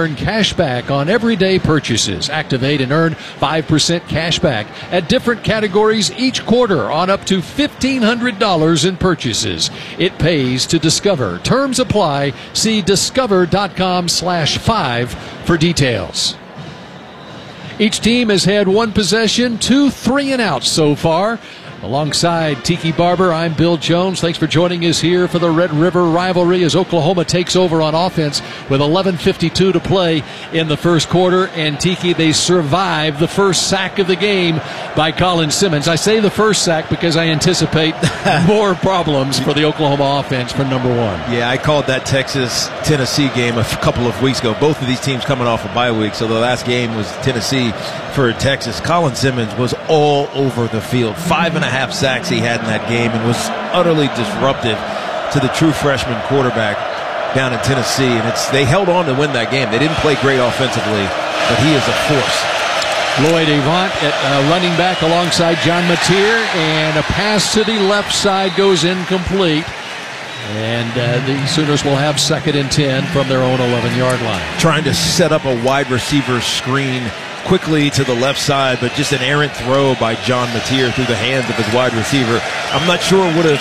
earn cash back on everyday purchases. Activate and earn 5% cash back at different categories each quarter on up to $1,500 in purchases. It pays to Discover. Terms apply. See discover.com/5 for details. Each team has had one possession, 2 3-and-outs so far. Alongside Tiki Barber, I'm Bill Jones. Thanks for joining us here for the Red River rivalry as Oklahoma takes over on offense with 11:52 to play in the first quarter. And Tiki, they survive the first sack of the game by Colin Simmons. I say the first sack because I anticipate more problems for the Oklahoma offense for number one. Yeah, I called that Texas-Tennessee game a couple of weeks ago. Both of these teams coming off a bye week, so the last game was Tennessee for Texas. Colin Simmons was all over the field. 5.5 sacks he had in that game and was utterly disruptive to the true freshman quarterback down in Tennessee. And they held on to win that game. They didn't play great offensively, but he is a force. Lloyd Avant at running back alongside John Mateer, and a pass to the left side goes incomplete. And the Sooners will have 2nd and 10 from their own 11-yard line. Trying to set up a wide receiver screen quickly to the left side, but just an errant throw by John Mateer through the hands of his wide receiver. I'm not sure would have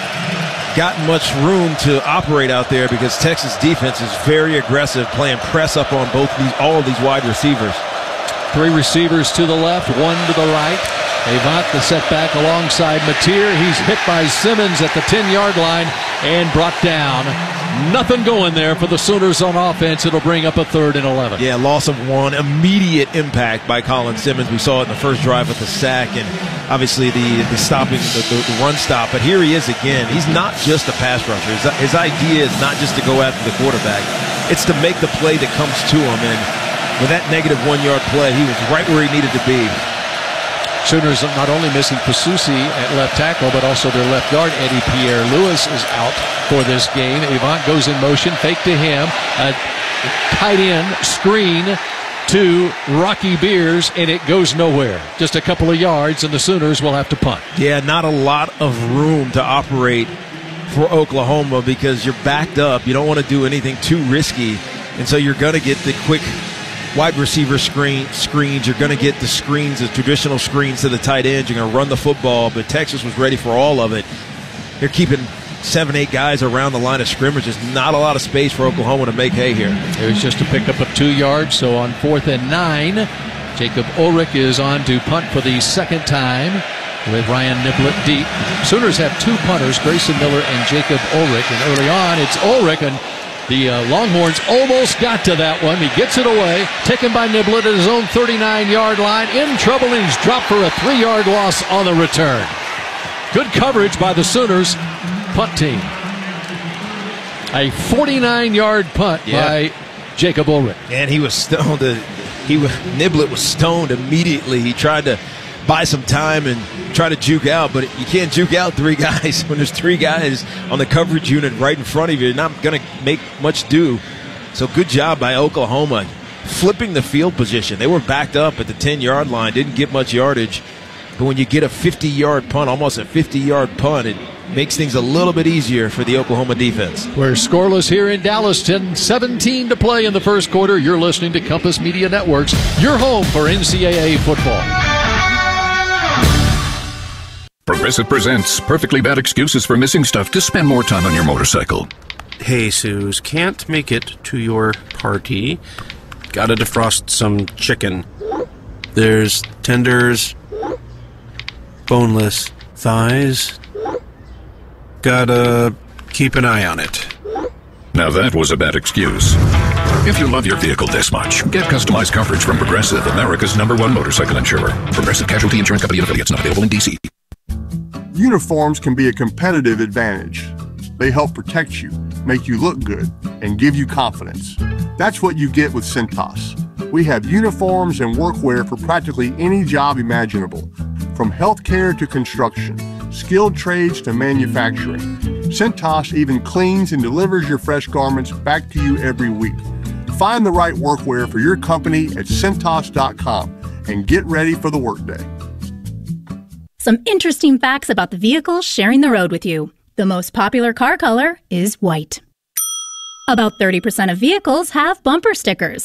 gotten much room to operate out there because Texas defense is very aggressive, playing press up on all of these wide receivers. 3 receivers to the left, 1 to the right. Avant the setback alongside Mateer. He's hit by Simmons at the 10-yard line and brought down. Nothing going there for the Sooners on offense. It'll bring up a 3rd and 11. Yeah, loss of 1. Immediate impact by Colin Simmons. We saw it in the first drive with the sack and obviously the stopping, the run stop. But here he is again. He's not just a pass rusher. His idea is not just to go after the quarterback. It's to make the play that comes to him. And with that negative 1-yard play, he was right where he needed to be. Sooners not only missing Pasusi at left tackle, but also their left guard, Eddie Pierre-Louis, is out for this game. Avant goes in motion, fake to him, a tight end screen to Rocky Beers, and it goes nowhere. Just a couple of yards, and the Sooners will have to punt. Yeah, not a lot of room to operate for Oklahoma because you're backed up. You don't want to do anything too risky, and so you're going to get the quick wide receiver screens. You're going to get the screens, the traditional screens to the tight ends. You're going to run the football, but Texas was ready for all of it. They're keeping 7-8 guys around the line of scrimmage. There's not a lot of space for Oklahoma to make hay here. There's just a pickup of 2 yards, so on 4th and 9, Jacob Ulrich is on to punt for the 2nd time with Ryan Niblett deep. Sooners have 2 punters, Grayson Miller and Jacob Ulrich, and early on it's Ulrich, and the Longhorns almost got to that one. He gets it away, taken by Niblett at his own 39-yard line. In trouble, and he's dropped for a 3-yard loss on the return. Good coverage by the Sooners punt team. A 49-yard punt by Jacob Ulrich. And he was stoned. Niblett was stoned immediately. He tried to buy some time and try to juke out, but you can't juke out 3 guys. When there's 3 guys on the coverage unit right in front of you, you're not going to make much do. So good job by Oklahoma flipping the field position. They were backed up at the 10-yard line, didn't get much yardage, but when you get a 50-yard punt, almost a 50-yard punt, it makes things a little bit easier for the Oklahoma defense. We're scoreless here in Dallas, 10-17 to play in the first quarter. You're listening to Compass Media Networks, your home for NCAA football. Progressive presents Perfectly Bad Excuses for Missing Stuff to Spend More Time on Your Motorcycle. Hey, Suze, can't make it to your party. Gotta defrost some chicken. There's tenders, boneless thighs. Gotta keep an eye on it. Now that was a bad excuse. If you love your vehicle this much, get customized coverage from Progressive, America's #1 motorcycle insurer. Progressive Casualty Insurance Company and affiliates, not available in D.C. Uniforms can be a competitive advantage. They help protect you, make you look good, and give you confidence. That's what you get with Cintas. We have uniforms and workwear for practically any job imaginable, from healthcare to construction, skilled trades to manufacturing. Cintas even cleans and delivers your fresh garments back to you every week. Find the right workwear for your company at Cintas.com and get ready for the workday. Some interesting facts about the vehicles sharing the road with you. The most popular car color is white. About 30% of vehicles have bumper stickers.